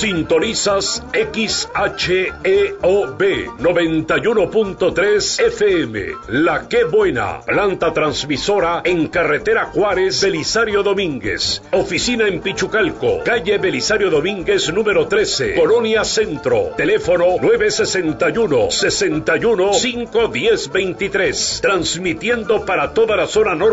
Sintonizas XHEOB 91.3 FM. La Qué Buena, planta transmisora en carretera Juárez, Belisario Domínguez. Oficina en Pichucalco, calle Belisario Domínguez número 13, Colonia Centro. Teléfono 961-61-510-23. Transmitiendo para toda la zona norte